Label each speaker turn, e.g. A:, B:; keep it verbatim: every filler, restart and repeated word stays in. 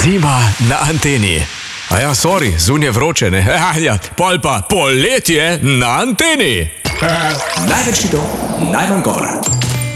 A: Zima na anteni. A ja, sorry, zunaj je vroče, ne? Ja, ja, pol pa poletje na anteni.
B: Največ hitov, najmanj govora.